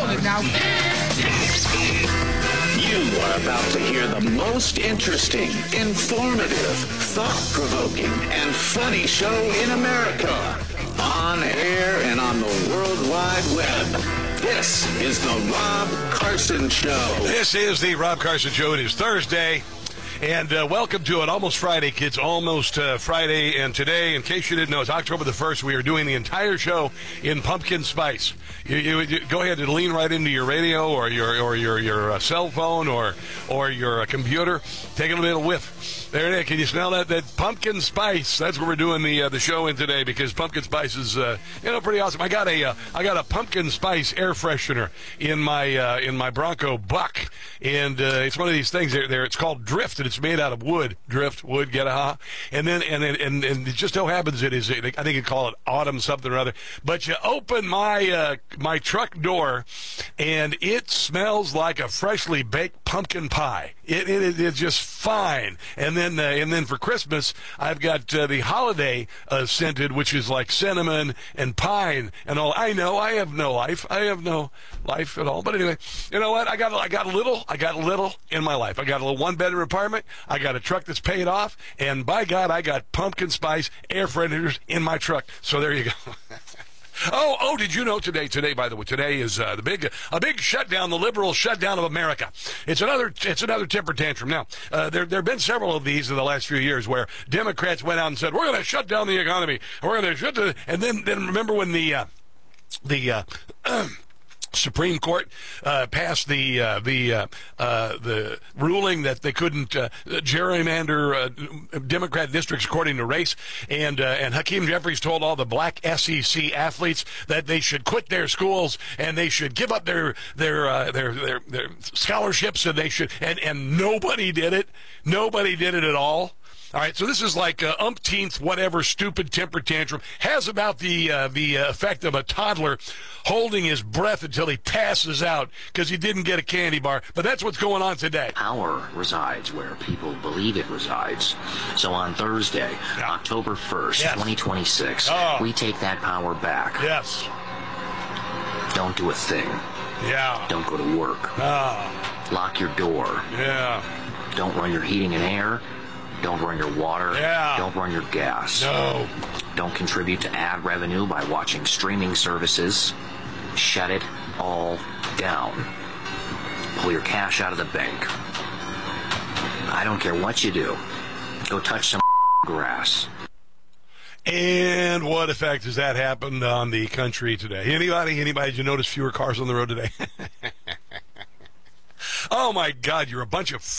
calling it now. You are about to hear the most interesting, informative, thought-provoking, and funny show in America. On air and on the World Wide Web. This is the Rob Carson Show. This is the Rob Carson Show. It is Thursday. And welcome to it. Almost Friday, kids. Almost Friday. And today, in case you didn't know, it's October the 1st. We are doing the entire show in pumpkin spice. You go ahead and lean right into your radio or your cell phone or your computer. Take a little whiff. There it is. Can you smell that pumpkin spice? That's what we're doing the show in today, because pumpkin spice is pretty awesome. I got a pumpkin spice air freshener in my Bronco Buck, and it's one of these things. There it's called Drift. It's made out of wood. Drift, wood, get a ha. And it just so happens it is, I think you call it autumn something or other. But you open my truck door, and it smells like a freshly baked pumpkin pie. It is just fine. And then for Christmas, I've got the holiday scented, which is like cinnamon and pine and all. I know I have no life. I have no life at all. But anyway, you know what? I got a little in my life. I got a little one-bedroom apartment. I got a truck that's paid off, and by God, I got pumpkin spice air fresheners in my truck. So there you go. Oh, did you know today, by the way, today is a big shutdown, the liberal shutdown of America. It's another temper tantrum. Now, there have been several of these in the last few years where Democrats went out and said, we're going to shut down the economy. We're going to shut the, and then remember when the Supreme Court passed the ruling that they couldn't gerrymander Democrat districts according to race, and Hakeem Jeffries told all the black SEC athletes that they should quit their schools and they should give up their scholarships, and they should, and nobody did it. Nobody did it at all. All right, so this is like umpteenth whatever stupid temper tantrum. Has about the effect of a toddler holding his breath until he passes out because he didn't get a candy bar. But that's what's going on today. Power resides where people believe it resides. So on Thursday, October 1st, 2026, we take that power back. Yes. Don't do a thing. Yeah. Don't go to work. Lock your door. Yeah. Don't run your heating and air. Don't run your water. Yeah. Don't run your gas. No. Don't contribute to ad revenue by watching streaming services. Shut it all down. Pull your cash out of the bank. I don't care what you do. Go touch some grass. And what effect has that happened on the country today? Anybody? Did you notice fewer cars on the road today? Oh, my God, you're a bunch of